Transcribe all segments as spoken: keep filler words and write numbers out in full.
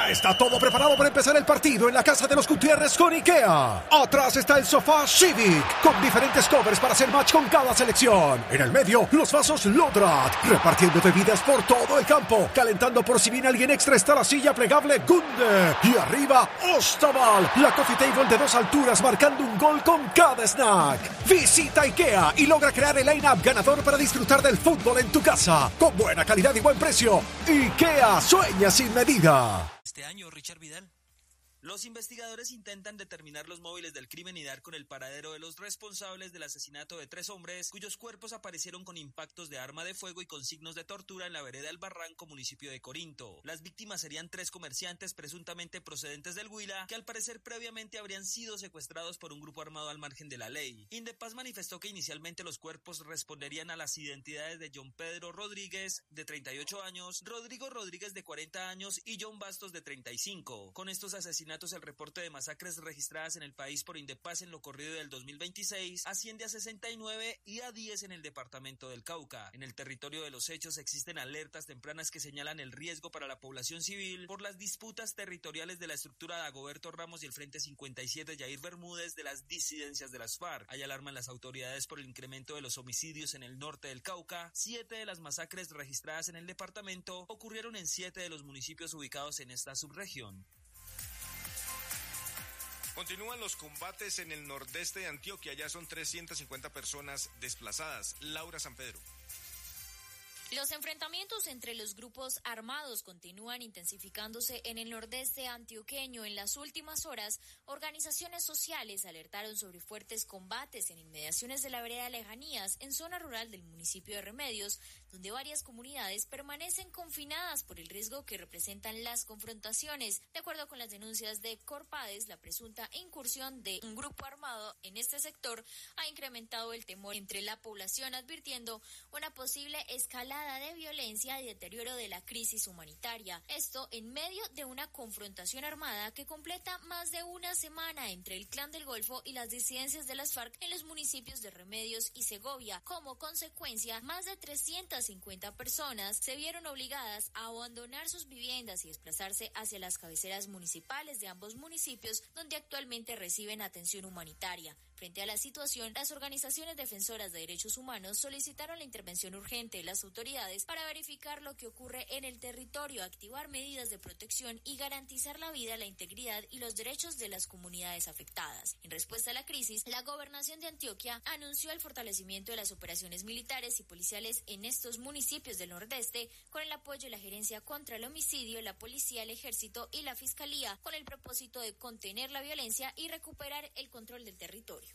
Ya está todo preparado para empezar el partido en la casa de los Gutiérrez con IKEA. Atrás está el sofá Civic, con diferentes covers para hacer match con cada selección. En el medio, los vasos Lodrat, repartiendo bebidas por todo el campo. Calentando por si viene alguien extra está la silla plegable Gunde. Y arriba, Ostaval, la coffee table de dos alturas marcando un gol con cada snack. Visita IKEA y logra crear el line-up ganador para disfrutar del fútbol en tu casa. Con buena calidad y buen precio. IKEA, sueña sin medida. Este año, Richard Vidal. Los investigadores intentan determinar los móviles del crimen y dar con el paradero de los responsables del asesinato de tres hombres cuyos cuerpos aparecieron con impactos de arma de fuego y con signos de tortura en la vereda del Barranco, municipio de Corinto. Las víctimas serían tres comerciantes presuntamente procedentes del Huila que al parecer previamente habrían sido secuestrados por un grupo armado al margen de la ley. Indepaz manifestó que inicialmente los cuerpos responderían a las identidades de John Pedro Rodríguez, de treinta y ocho años, Rodrigo Rodríguez, de cuarenta años y John Bastos, de treinta y cinco. Con estos asesinatos, el reporte de masacres registradas en el país por Indepaz en lo corrido del dos mil veintiséis asciende a sesenta y nueve y a diez en el departamento del Cauca. En el territorio de los hechos existen alertas tempranas que señalan el riesgo para la población civil por las disputas territoriales de la estructura de Dagoberto Ramos y el Frente cincuenta y siete Yair Bermúdez de las disidencias de las FARC. Hay alarma en las autoridades por el incremento de los homicidios en el norte del Cauca. Siete de las masacres registradas en el departamento ocurrieron en siete de los municipios ubicados en esta subregión. Continúan los combates en el nordeste de Antioquia, ya son trescientas cincuenta personas desplazadas. Laura San Pedro. Los enfrentamientos entre los grupos armados continúan intensificándose en el nordeste antioqueño. En las últimas horas, organizaciones sociales alertaron sobre fuertes combates en inmediaciones de la vereda Lejanías, en zona rural del municipio de Remedios, donde varias comunidades permanecen confinadas por el riesgo que representan las confrontaciones. De acuerdo con las denuncias de Corpades, la presunta incursión de un grupo armado en este sector ha incrementado el temor entre la población, advirtiendo una posible escalada de violencia y deterioro de la crisis humanitaria. Esto en medio de una confrontación armada que completa más de una semana entre el Clan del Golfo y las disidencias de las FARC en los municipios de Remedios y Segovia. Como consecuencia, más de trescientas cincuenta personas se vieron obligadas a abandonar sus viviendas y desplazarse hacia las cabeceras municipales de ambos municipios, donde actualmente reciben atención humanitaria. Frente a la situación, las organizaciones defensoras de derechos humanos solicitaron la intervención urgente de las autoridades para verificar lo que ocurre en el territorio, activar medidas de protección y garantizar la vida, la integridad y los derechos de las comunidades afectadas. En respuesta a la crisis, la Gobernación de Antioquia anunció el fortalecimiento de las operaciones militares y policiales en estos municipios del nordeste, con el apoyo de la Gerencia contra el Homicidio, la Policía, el Ejército y la Fiscalía, con el propósito de contener la violencia y recuperar el control del territorio.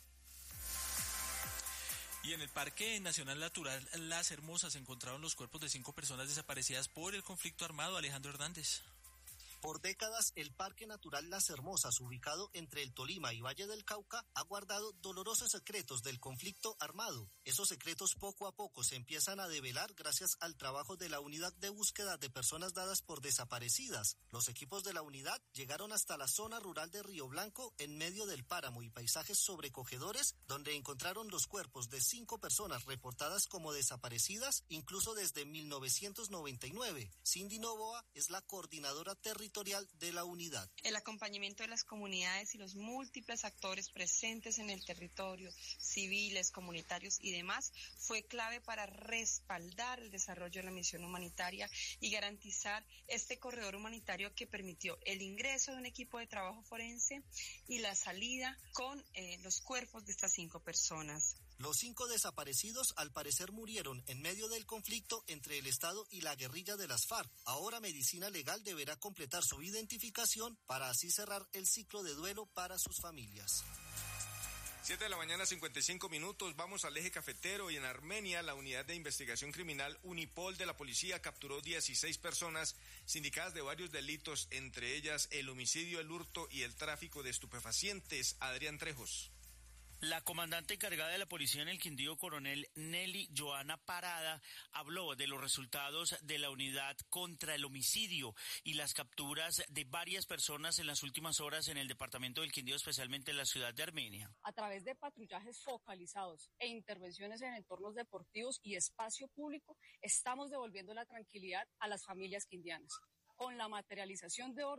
Y en el Parque Nacional Natural Las Hermosas se encontraron los cuerpos de cinco personas desaparecidas por el conflicto armado. Alejandro Hernández. Por décadas, el Parque Natural Las Hermosas, ubicado entre el Tolima y Valle del Cauca, ha guardado dolorosos secretos del conflicto armado. Esos secretos poco a poco se empiezan a develar gracias al trabajo de la Unidad de Búsqueda de Personas Dadas por Desaparecidas. Los equipos de la unidad llegaron hasta la zona rural de Río Blanco, en medio del páramo y paisajes sobrecogedores, donde encontraron los cuerpos de cinco personas reportadas como desaparecidas, incluso desde mil novecientos noventa y nueve. Cindy Novoa es la coordinadora territorial de la unidad. El acompañamiento de las comunidades y los múltiples actores presentes en el territorio, civiles, comunitarios y demás, fue clave para respaldar el desarrollo de la misión humanitaria y garantizar este corredor humanitario que permitió el ingreso de un equipo de trabajo forense y la salida con eh, los cuerpos de estas cinco personas. Los cinco desaparecidos al parecer murieron en medio del conflicto entre el Estado y la guerrilla de las FARC. Ahora Medicina Legal deberá completar su identificación para así cerrar el ciclo de duelo para sus familias. siete de la mañana, cincuenta y cinco minutos, vamos al eje cafetero y en Armenia la unidad de investigación criminal Unipol de la policía capturó dieciséis personas sindicadas de varios delitos, entre ellas el homicidio, el hurto y el tráfico de estupefacientes. Adrián Trejos. La comandante encargada de la policía en el Quindío, coronel Nelly Joana Parada, habló de los resultados de la unidad contra el homicidio y las capturas de varias personas en las últimas horas en el departamento del Quindío, especialmente en la ciudad de Armenia. A través de patrullajes focalizados e intervenciones en entornos deportivos y espacio público, estamos devolviendo la tranquilidad a las familias quindianas. Con la materialización de orden